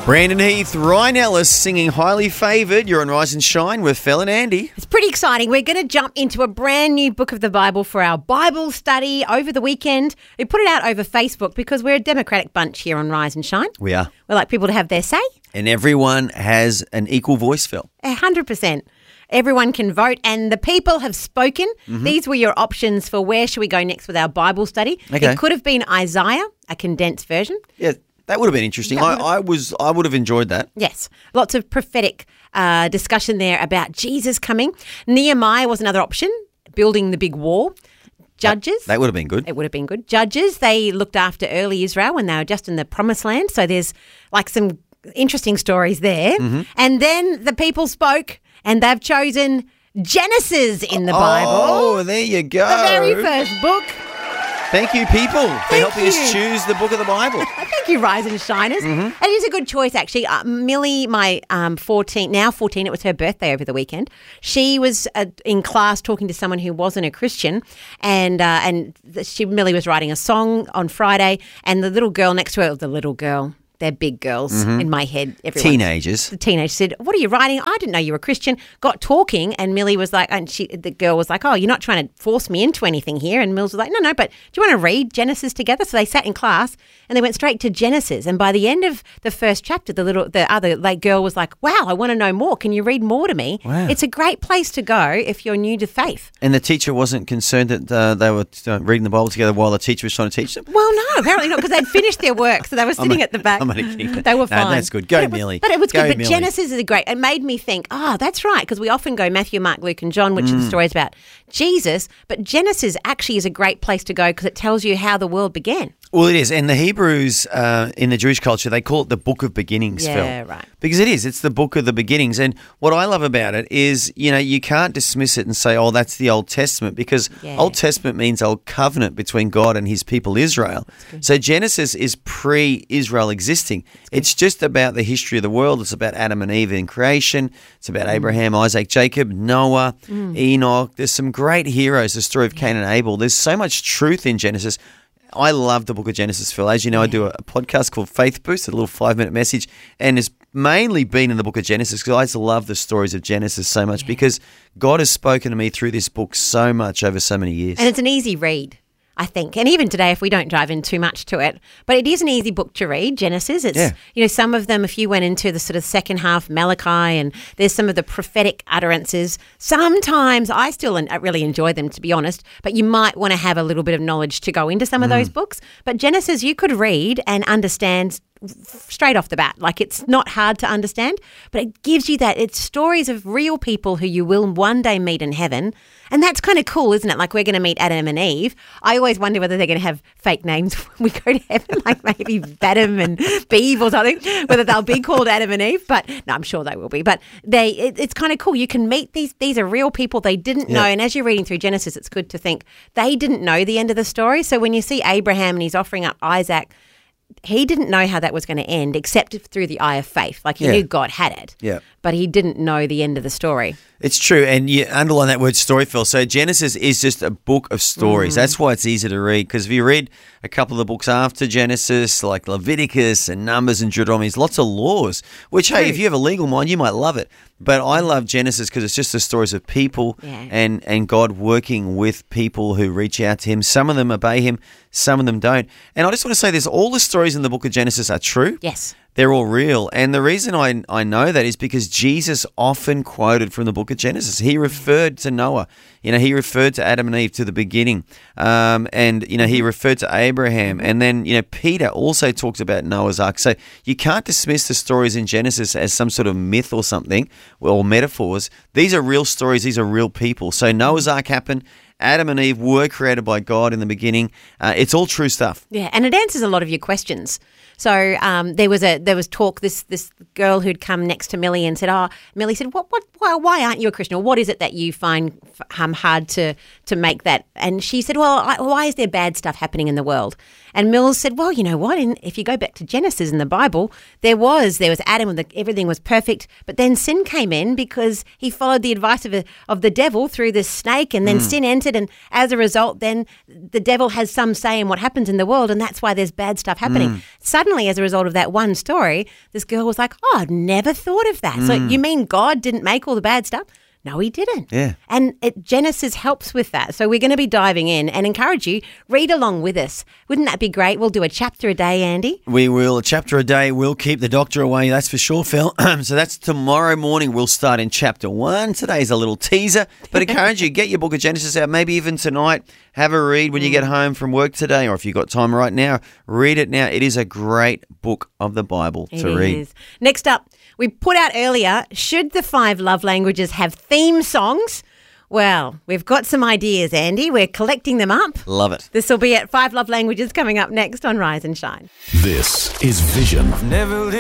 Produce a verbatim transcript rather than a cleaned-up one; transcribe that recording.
Brandon Heath, Ryan Ellis singing Highly Favoured. You're on Rise and Shine with Phil and Andy. It's pretty exciting. We're going to jump into a brand new book of the Bible for our Bible study over the weekend. We put it out over Facebook because we're a democratic bunch here on Rise and Shine. We are. We like people to have their say. And everyone has an equal voice, Phil. A hundred percent. Everyone can vote and the people have spoken. Mm-hmm. These were your options for where should we go next with our Bible study. Okay. It could have been Isaiah, a condensed version. Yeah. That would have been interesting. I, I was, I would have enjoyed that. Yes. Lots of prophetic uh, discussion there about Jesus coming. Nehemiah was another option, building the big wall. Judges. That, that would have been good. It would have been good. Judges, they looked after early Israel when they were just in the promised land. So there's like some interesting stories there. Mm-hmm. And then the people spoke and they've chosen Genesis in the Bible. Oh, there you go. The very first book. Thank you, people, for Thank helping you. us choose the book of the Bible. Thank you, Rise and Shiners. Mm-hmm. It is a good choice, actually. Uh, Millie, my um, fourteen, now fourteen, it was her birthday over the weekend. She was uh, in class talking to someone who wasn't a Christian, and uh, and she Millie was writing a song on Friday, and the little girl next to her, the little girl, they're big girls mm-hmm. in my head. Everyone. Teenagers. The teenager said, "What are you writing?" I didn't know you were a Christian. Got talking, and Millie was like, and she, the girl was like, "Oh, you're not trying to force me into anything here." And Mills was like, "No, no, but do you want to read Genesis together?" So they sat in class and they went straight to Genesis. And by the end of the first chapter, the little, the other like girl was like, "Wow, I want to know more. Can you read more to me?" Wow. It's a great place to go if you're new to faith. And the teacher wasn't concerned that uh, they were uh, reading the Bible together while the teacher was trying to teach them? Well, no, apparently not, because they'd finished their work, so they were sitting a, at the back. I'm only kidding. They were fine. No, that's good. Go, but it was, Millie. But it was Go, good. But Millie. Genesis is a great. It made me think, oh, that's right, because we often go Matthew, Mark, Luke, and John, which mm. are the stories about Jesus. But Genesis actually is a great place to go because it tells you how the world began. Well, it is. And the Hebrews uh, in the Jewish culture, they call it the book of beginnings, Yeah, Phil. right. Because it is. It's the book of the beginnings. And what I love about it is, you know, you can't dismiss it and say, oh, that's the Old Testament, because Yeah. Old Testament means Old Covenant between God and his people Israel. So Genesis is pre-Israel existing. It's just about the history of the world. It's about Adam and Eve in creation. It's about mm. Abraham, Isaac, Jacob, Noah, mm. Enoch. There's some great heroes, the story of Cain and Abel. There's so much truth in Genesis. I love the book of Genesis, Phil. As you know, yeah. I do a, a podcast called Faith Boost, a little five-minute message, and it's mainly been in the book of Genesis because I just love the stories of Genesis so much yeah. because God has spoken to me through this book so much over so many years. And it's an easy read, I think. And even today, if we don't dive in too much to it, but it is an easy book to read, Genesis. It's, yeah. you know, some of them, if you went into the sort of second half, Malachi, and there's some of the prophetic utterances, sometimes I still really enjoy them, to be honest, but you might want to have a little bit of knowledge to go into some of Mm. those books. But Genesis, you could read and understand straight off the bat. Like, it's not hard to understand, but it gives you that. It's stories of real people who you will one day meet in heaven. And that's kind of cool, isn't it? Like, we're going to meet Adam and Eve. I always wonder whether they're going to have fake names when we go to heaven, like maybe Adam and Beeve or something, whether they'll be called Adam and Eve. But no, I'm sure they will be. But they, it, it's kind of cool. You can meet these, these are real people they didn't Yeah. know. And as you're reading through Genesis, it's good to think they didn't know the end of the story. So when you see Abraham and he's offering up Isaac, he didn't know how that was going to end except through the eye of faith. Like, he Yeah. knew God had it, Yeah. but he didn't know the end of the story. It's true, and you underline that word story, Phil. So Genesis is just a book of stories. Mm. That's why it's easy to read, because if you read a couple of the books after Genesis, like Leviticus and Numbers and Deuteronomy, there's lots of laws, which, hey, if you have a legal mind, you might love it. But I love Genesis because it's just the stories of people Yeah. and, and God working with people who reach out to him. Some of them obey him, some of them don't. And I just want to say this, all the stories in the book of Genesis are true. Yes. They're all real. And the reason I, I know that is because Jesus often quoted from the book of Genesis. He referred to Noah. You know, he referred to Adam and Eve, to the beginning. Um, and, you know, he referred to Abraham. And then, you know, Peter also talks about Noah's Ark. So you can't dismiss the stories in Genesis as some sort of myth or something, or metaphors. These are real stories. These are real people. So Noah's Ark happened. Adam and Eve were created by God in the beginning. Uh, it's all true stuff. Yeah, and it answers a lot of your questions. So um, there was a there was talk. This this girl who'd come next to Millie and said, "Oh," Millie said, "What what why, why aren't you a Christian? Or what is it that you find um, hard to to make that?" And she said, "Well, I, why is there bad stuff happening in the world?" And Mills said, well, you know what? In, if you go back to Genesis in the Bible, there was there was Adam, and the, everything was perfect. But then sin came in because he followed the advice of, a, of the devil through this snake, and then mm. sin entered. And as a result, then the devil has some say in what happens in the world, and that's why there's bad stuff happening. Mm. Suddenly, as a result of that one story, this girl was like, oh, I'd never thought of that. Mm. So you mean God didn't make all the bad stuff? No, he didn't. Yeah. And it, Genesis helps with that. So we're going to be diving in and encourage you, read along with us. Wouldn't that be great? We'll do a chapter a day, Andy. We will. A chapter a day. We'll keep the doctor away, that's for sure, Phil. So that's tomorrow morning. We'll start in chapter one. Today's a little teaser. But encourage you, get your book of Genesis out. Maybe even tonight, have a read when you get home from work today, or if you've got time right now, read it now. It is a great book of the Bible it to read. Is. Next up, we put out earlier, should the five love languages have theme songs? Well, we've got some ideas, Andy. We're collecting them up. Love it. This will be at Five Love Languages coming up next on Rise and Shine. This is Vision. Never